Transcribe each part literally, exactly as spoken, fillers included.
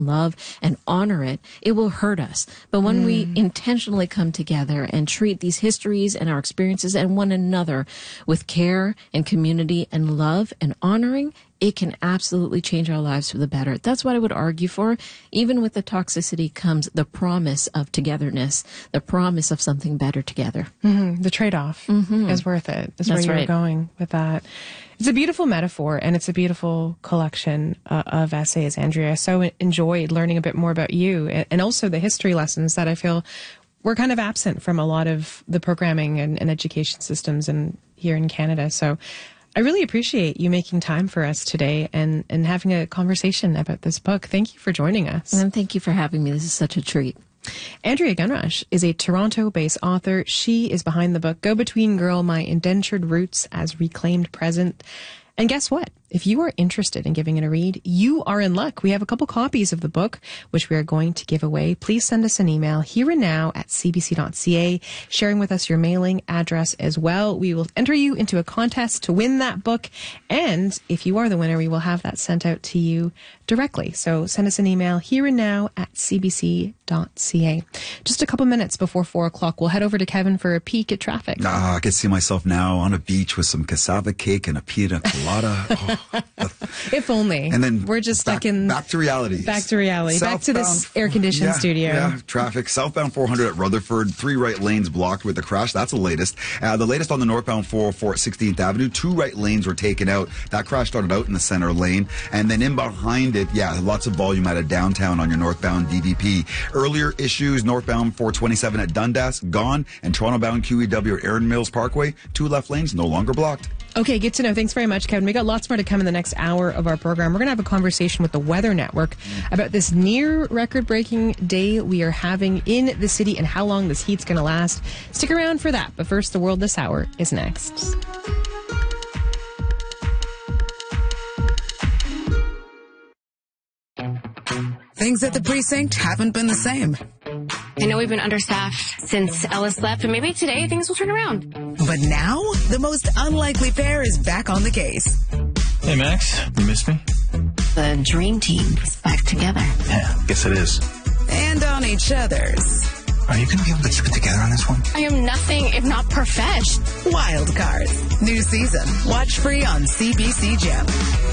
love and honor it, it will hurt us. But when mm. we intentionally come together and treat these histories and our experiences and one another with care and community and love and honoring, it can absolutely change our lives for the better. That's what I would argue for. Even with the toxicity comes the promise of togetherness, the promise of something better together. Mm-hmm. The trade-off mm-hmm. is worth it. Is That's where you're right. going with that. It's a beautiful metaphor, and it's a beautiful collection uh, of essays, Andrea. I so enjoyed learning a bit more about you and also the history lessons that I feel were kind of absent from a lot of the programming and, and education systems in, here in Canada. So I really appreciate you making time for us today and, and having a conversation about this book. Thank you for joining us. And thank you for having me. This is such a treat. Andrea Gunrush is a Toronto-based author. She is behind the book Go-Between Girl, My Indentured Roots as Reclaimed Present. And guess what? If you are interested in giving it a read, you are in luck. We have a couple copies of the book, which we are going to give away. Please send us an email here and now at c b c dot c a, sharing with us your mailing address as well. We will enter you into a contest to win that book. And if you are the winner, we will have that sent out to you directly. So send us an email here and now at c b c dot c a. Just a couple minutes before four o'clock, we'll head over to Kevin for a peek at traffic. Ah, I can see myself now on a beach with some cassava cake and a pina colada. Oh. If only. And then we're just back, stuck in back to reality. Back to reality. Southbound, back to this air-conditioned yeah, studio. Yeah, traffic. Southbound four hundred at Rutherford, three right lanes blocked with the crash. That's the latest. Uh, the latest on the northbound four oh four at sixteenth Avenue, two right lanes were taken out. That crash started out in the center lane, and then in behind it, yeah, lots of volume out of downtown on your northbound D V P. Earlier issues, northbound four twenty-seven at Dundas, gone, and Toronto-bound Q E W at Erin Mills Parkway, two left lanes no longer blocked. Okay, good to know. Thanks very much, Kevin. We got lots more to come in the next hour of our program. We're going to have a conversation with the Weather Network about this near record-breaking day we are having in the city and how long this heat's going to last. Stick around for that. But first, the world this hour is next. Things at the precinct haven't been the same. I know we've been understaffed since Ellis left, but maybe today things will turn around. But now, the most unlikely pair is back on the case. Hey, Max, you miss me? The dream team is back together. Yeah, guess it is. And on each other's. Are you going to be able to keep it together on this one? I am nothing if not profesh. Wild Cards. New season. Watch free on C B C Gem.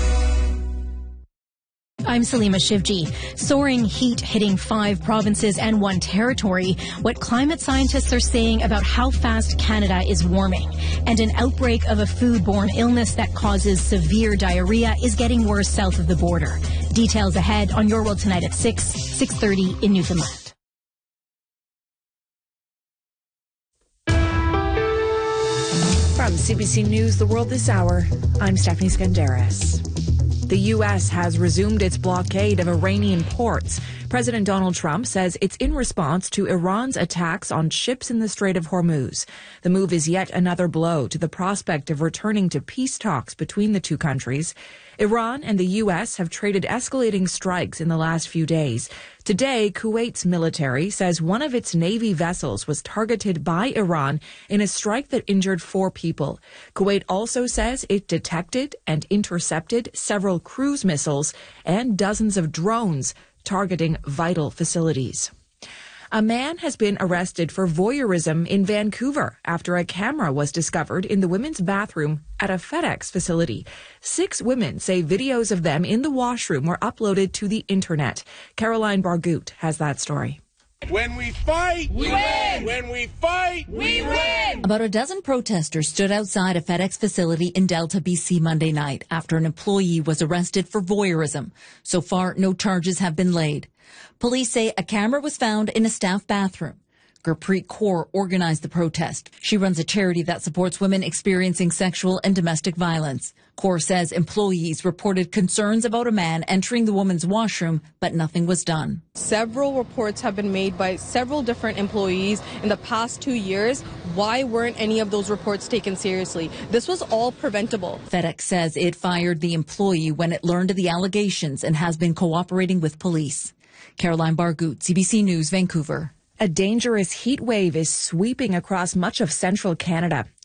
I'm Salima Shivji. Soaring heat hitting five provinces and one territory. What climate scientists are saying about how fast Canada is warming. And an outbreak of a foodborne illness that causes severe diarrhea is getting worse south of the border. Details ahead on Your World Tonight at six, six thirty in Newfoundland. From C B C News, The World This Hour, I'm Stephanie Skandaris. The U S has resumed its blockade of Iranian ports. President Donald Trump says it's in response to Iran's attacks on ships in the Strait of Hormuz. The move is yet another blow to the prospect of returning to peace talks between the two countries. Iran and the U S have traded escalating strikes in the last few days. Today, Kuwait's military says one of its Navy vessels was targeted by Iran in a strike that injured four people. Kuwait also says it detected and intercepted several cruise missiles and dozens of drones targeting vital facilities. A man has been arrested for voyeurism in Vancouver after a camera was discovered in the women's bathroom at a FedEx facility. Six women say videos of them in the washroom were uploaded to the internet. Caroline Bargout has that story. When we fight, we win! When we fight, we win! About a dozen protesters stood outside a FedEx facility in Delta, B C Monday night after an employee was arrested for voyeurism. So far, no charges have been laid. Police say a camera was found in a staff bathroom. Gurpreet Kaur organized the protest. She runs a charity that supports women experiencing sexual and domestic violence. Kaur says employees reported concerns about a man entering the woman's washroom, but nothing was done. Several reports have been made by several different employees in the past two years. Why weren't any of those reports taken seriously? This was all preventable. FedEx says it fired the employee when it learned of the allegations and has been cooperating with police. Caroline Bargout, C B C News, Vancouver. A dangerous heat wave is sweeping across much of central Canada.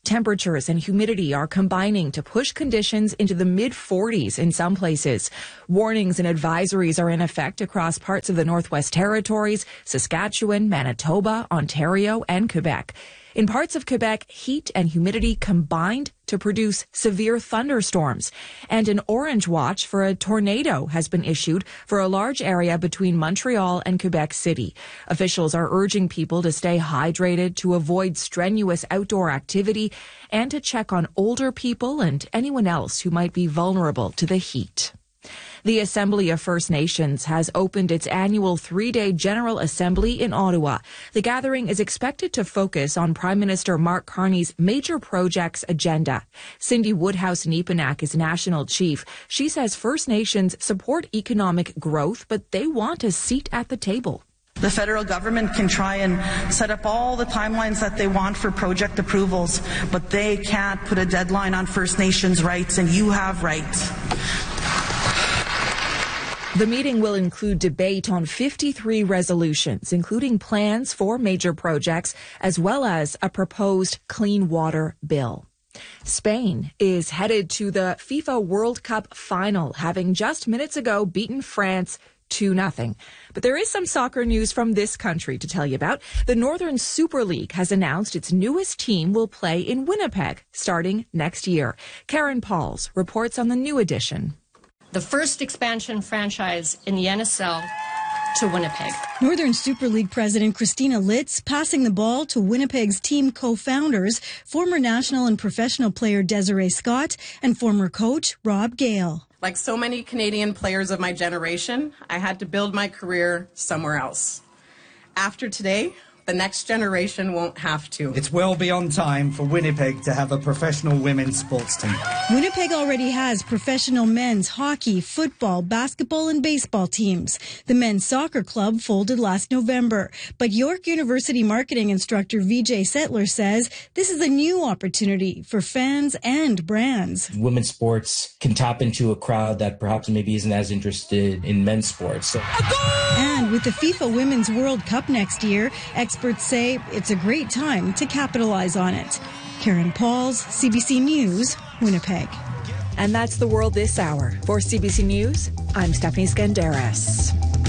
Temperatures and humidity are combining to push conditions into the mid forties in some places. Warnings and advisories are in effect across parts of the Northwest Territories, Saskatchewan, Manitoba, Ontario, and Quebec. In parts of Quebec, heat and humidity combined to produce severe thunderstorms. And an orange watch for a tornado has been issued for a large area between Montreal and Quebec City. Officials are urging people to stay hydrated, to avoid strenuous outdoor activity, and to check on older people and anyone else who might be vulnerable to the heat. The Assembly of First Nations has opened its annual three-day General Assembly in Ottawa. The gathering is expected to focus on Prime Minister Mark Carney's major projects agenda. Cindy Woodhouse-Nepenak is National Chief. She says First Nations support economic growth, but they want a seat at the table. The federal government can try and set up all the timelines that they want for project approvals, but they can't put a deadline on First Nations rights, and you have rights. The meeting will include debate on fifty-three resolutions, including plans for major projects, as well as a proposed clean water bill. Spain is headed to the FIFA World Cup final, having just minutes ago beaten France two nothing. But there is some soccer news from this country to tell you about. The Northern Super League has announced its newest team will play in Winnipeg starting next year. Karen Pauls reports on the new edition. The first expansion franchise in the N S L to Winnipeg. Northern Super League President Christina Litz passing the ball to Winnipeg's team co-founders, former national and professional player Desiree Scott and former coach Rob Gale. Like so many Canadian players of my generation, I had to build my career somewhere else. After today, the next generation won't have to. It's well beyond time for Winnipeg to have a professional women's sports team. Winnipeg already has professional men's hockey, football, basketball, and baseball teams. The men's soccer club folded last November. But York University marketing instructor Vijay Settler says this is a new opportunity for fans and brands. Women's sports can tap into a crowd that perhaps maybe isn't as interested in men's sports. So. And with the FIFA Women's World Cup next year, experts say it's a great time to capitalize on it. Karen Pauls, C B C News, Winnipeg. And that's the world this hour. For C B C News, I'm Stephanie Skandaris.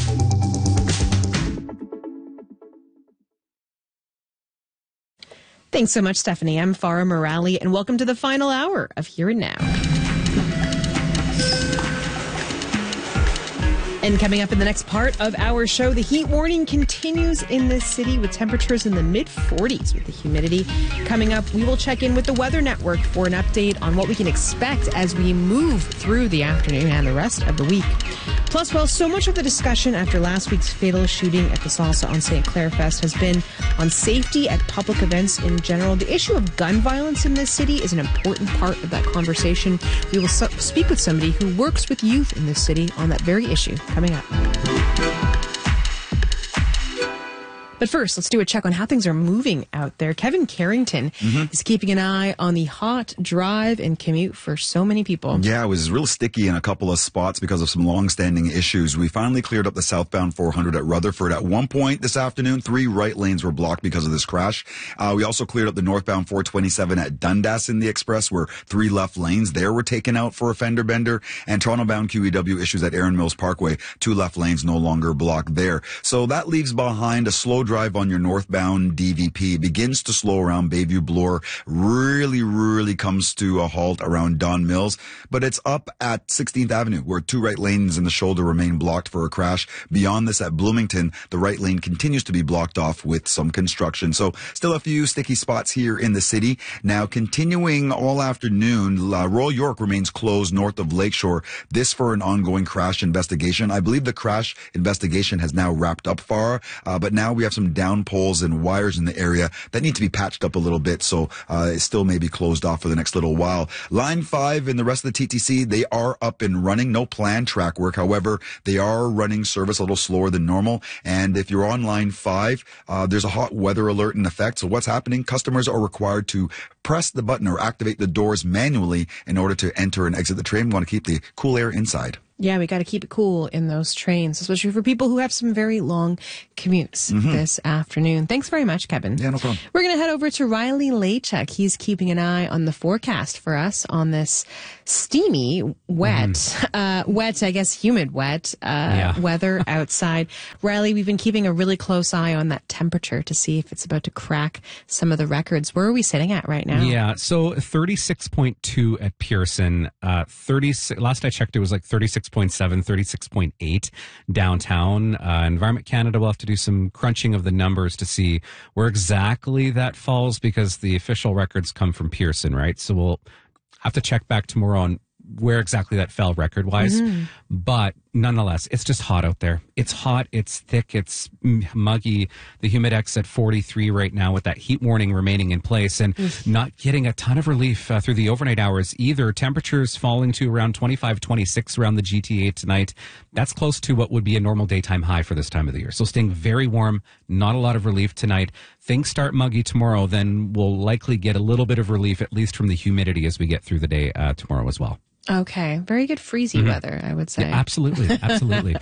Thanks so much, Stephanie. I'm Farah Morali, and welcome to the final hour of Here and Now. And coming up in the next part of our show, the heat warning continues in this city with temperatures in the mid forties with the humidity. Coming up, we will check in with the Weather Network for an update on what we can expect as we move through the afternoon and the rest of the week. Plus, well, so much of the discussion after last week's fatal shooting at the Salsa on Saint Clair Fest has been on safety at public events in general. The issue of gun violence in this city is an important part of that conversation. We will so- speak with somebody who works with youth in this city on that very issue coming up. But first, let's do a check on how things are moving out there. Kevin Carrington mm-hmm. is keeping an eye on the hot drive and commute for so many people. Yeah, it was real sticky in a couple of spots because of some long-standing issues. We finally cleared up the southbound four hundred at Rutherford. At one point this afternoon, three right lanes were blocked because of this crash. Uh, we also cleared up the northbound four twenty-seven at Dundas in the Express, where three left lanes there were taken out for a fender bender. And Toronto-bound Q E W issues at Erin Mills Parkway, two left lanes no longer blocked there. So that leaves behind a slow drive on your northbound D V P, begins to slow around Bayview Bloor, really, really comes to a halt around Don Mills, but it's up at sixteenth Avenue, where two right lanes in the shoulder remain blocked for a crash. Beyond this, at Bloomington, the right lane continues to be blocked off with some construction. So still a few sticky spots here in the city. Now, continuing all afternoon, uh, Royal York remains closed north of Lakeshore, this for an ongoing crash investigation. I believe the crash investigation has now wrapped up far, uh, but now we have some down poles and wires in the area that need to be patched up a little bit, so uh, it still may be closed off for the next little while. Line five and the rest of the T T C, they are up and running. No planned track work. However, they are running service a little slower than normal. And if you're on line five, uh, there's a hot weather alert in effect. So what's happening? Customers are required to press the button or activate the doors manually in order to enter and exit the train. We want to keep the cool air inside. Yeah, we got to keep it cool in those trains, especially for people who have some very long commutes Mm-hmm. this afternoon. Thanks very much, Kevin. Yeah, no problem. We're going to head over to Riley Lachuk. He's keeping an eye on the forecast for us on this steamy, wet, Mm-hmm. uh, wet, I guess humid wet uh, Yeah. weather outside. Riley, we've been keeping a really close eye on that temperature to see if it's about to crack some of the records. Where are we sitting at right now? Yeah, so thirty-six point two at Pearson. Uh, thirty. Last I checked, it was like thirty-six point seven, thirty-six point eight downtown. Uh, Environment Canada will have to do some crunching of the numbers to see where exactly that falls, because the official records come from Pearson, right? So we'll have to check back tomorrow on where exactly that fell record wise. Mhm. But nonetheless, it's just hot out there. It's hot, it's thick, it's muggy. The Humidex at forty-three right now with that heat warning remaining in place, and not getting a ton of relief uh, through the overnight hours either. Temperatures falling to around twenty-five, twenty-six around the G T A tonight. That's close to what would be a normal daytime high for this time of the year. So staying very warm, not a lot of relief tonight. Things start muggy tomorrow, then we'll likely get a little bit of relief, at least from the humidity, as we get through the day uh, tomorrow as well. Okay. Very good freezy Mhm. weather, I would say. Yeah, absolutely. Absolutely.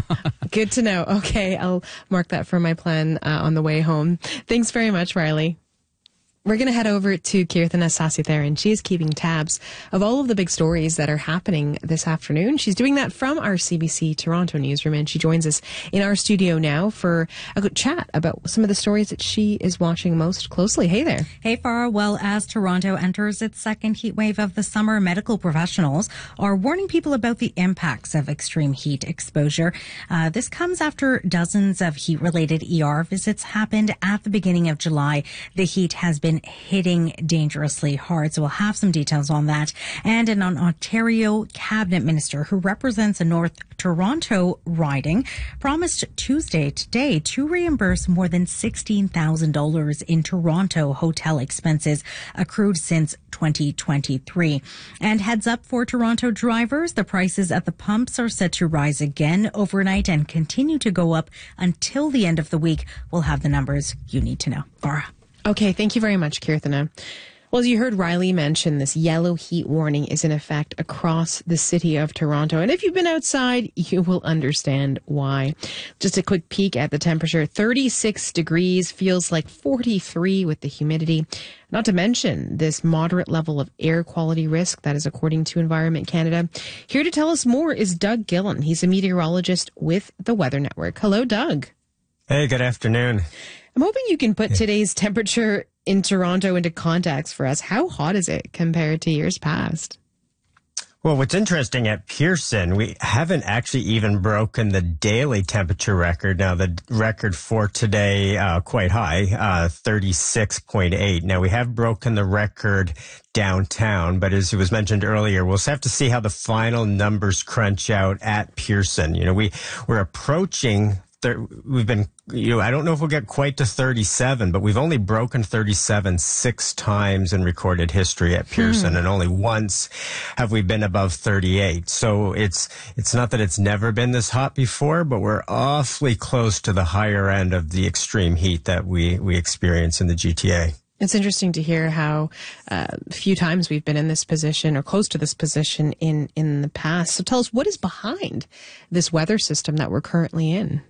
Good to know. Okay. I'll mark that for my plan uh, on the way home. Thanks very much, Riley. We're going to head over to Kirthana Sasitharan. She is keeping tabs of all of the big stories that are happening this afternoon. She's doing that from our C B C Toronto newsroom, and she joins us in our studio now for a good chat about some of the stories that she is watching most closely. Hey there. Hey, Farah. Well, as Toronto enters its second heat wave of the summer, medical professionals are warning people about the impacts of extreme heat exposure. Uh, this comes after dozens of heat-related E R visits happened at the beginning of July. The heat has been hitting dangerously hard, so we'll have some details on that. And an Ontario cabinet minister who represents a North Toronto riding promised Tuesday today to reimburse more than sixteen thousand dollars in Toronto hotel expenses accrued since twenty twenty-three. And heads up for Toronto drivers, the prices at the pumps are set to rise again overnight and continue to go up until the end of the week. We'll have the numbers you need to know. Farah. Okay, thank you very much, Kirthana. Well, as you heard Riley mention, this yellow heat warning is in effect across the city of Toronto. And if you've been outside, you will understand why. Just a quick peek at the temperature. thirty-six degrees, feels like forty-three with the humidity. Not to mention this moderate level of air quality risk. That is according to Environment Canada. Here to tell us more is Doug Gillen. He's a meteorologist with the Weather Network. Hello, Doug. Hey, good afternoon. I'm hoping you can put today's temperature in Toronto into context for us. How hot is it compared to years past? Well, what's interesting at Pearson, we haven't actually even broken the daily temperature record. Now, the record for today, uh, quite high, uh, thirty-six point eight. Now, we have broken the record downtown, but as it was mentioned earlier, we'll have to see how the final numbers crunch out at Pearson. You know, we, we're approaching We've been, you know, I don't know if we'll get quite to thirty-seven, but we've only broken thirty-seven six times in recorded history at Pearson, hmm. and only once have we been above thirty-eight. So it's, it's not that it's never been this hot before, but we're awfully close to the higher end of the extreme heat that we, we experience in the G T A. It's interesting to hear how uh, few times we've been in this position or close to this position in, in the past. So tell us, what is behind this weather system that we're currently in?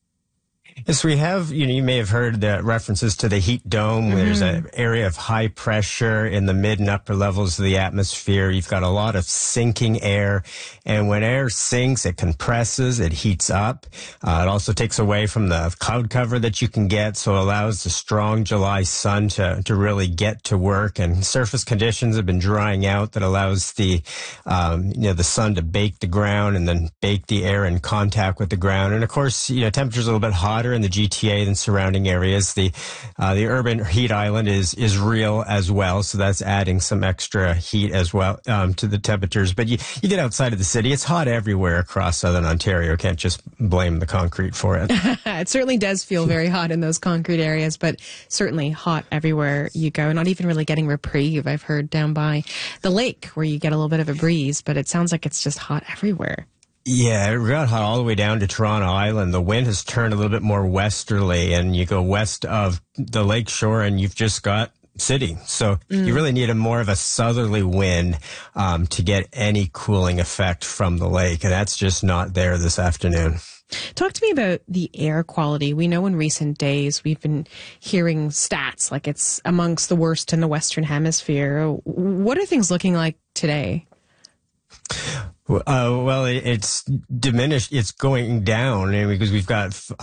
Yes, we have, you know, you may have heard the references to the heat dome. Mm-hmm. There's an area of high pressure in the mid and upper levels of the atmosphere. You've got a lot of sinking air. And when air sinks, it compresses, it heats up. Uh, it also takes away from the cloud cover that you can get. So it allows the strong July sun to, to really get to work. And surface conditions have been drying out that allows the, um, you know, the sun to bake the ground and then bake the air in contact with the ground. And of course, you know, temperature's a little bit hotter in the G T A than surrounding areas. The uh, the urban heat island is is real as well, so that's adding some extra heat as well um, to the temperatures. But you, you get outside of the city, it's hot everywhere across southern Ontario. Can't just blame the concrete for it. It certainly does feel very hot in those concrete areas, but certainly hot everywhere you go. Not even really getting reprieve, I've heard, down by the lake where you get a little bit of a breeze, but it sounds like it's just hot everywhere. Yeah, it got hot all the way down to Toronto Island. The wind has turned a little bit more westerly, and you go west of the lakeshore and you've just got city. So Mm. you really need a more of a southerly wind um, to get any cooling effect from the lake. And that's just not there this afternoon. Talk to me about the air quality. We know in recent days we've been hearing stats like it's amongst the worst in the Western Hemisphere. What are things looking like today? Uh, well, it, it's diminished. It's going down, and because we've got